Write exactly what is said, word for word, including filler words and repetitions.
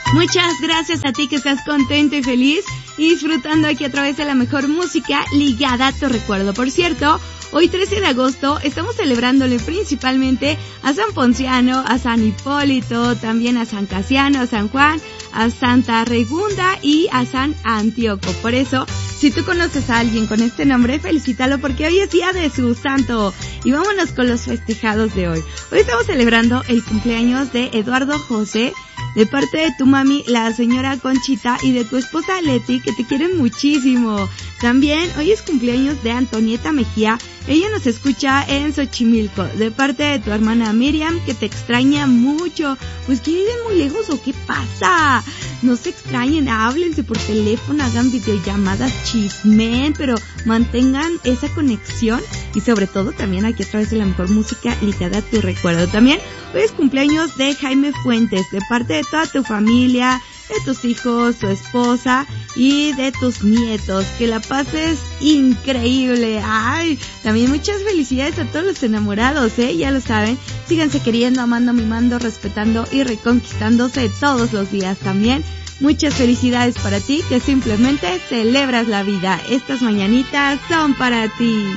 Muchas gracias a ti que estás contento y feliz y disfrutando aquí a través de la mejor música ligada a tu recuerdo. Por cierto, hoy trece de agosto estamos celebrándole principalmente a San Ponciano, a San Hipólito, también a San Casiano, a San Juan, a Santa Regunda y a San Antíoco. Por eso, si tú conoces a alguien con este nombre, felicítalo porque hoy es día de su santo. Y vámonos con los festejados de hoy. Hoy estamos celebrando el cumpleaños de Eduardo José, de parte de tu mami, la señora Conchita, y de tu esposa Leti, que te quieren muchísimo. También hoy es cumpleaños de Antonieta Mejía. Ella nos escucha en Xochimilco, de parte de tu hermana Miriam, que te extraña mucho. Pues que viven muy lejos o qué pasa. No se extrañen, háblense por teléfono, hagan videollamadas, chismen, pero mantengan esa conexión y sobre todo también aquí a través de la mejor música ligada a tu recuerdo. También hoy es cumpleaños de Jaime Fuentes, de parte de toda tu familia, de tus hijos, tu esposa y de tus nietos. Que la pases increíble. Ay, también muchas felicidades a todos los enamorados, ¿eh? Ya lo saben, síganse queriendo, amando, mimando, respetando y reconquistándose todos los días también. Muchas felicidades para ti que simplemente celebras la vida. Estas mañanitas son para ti.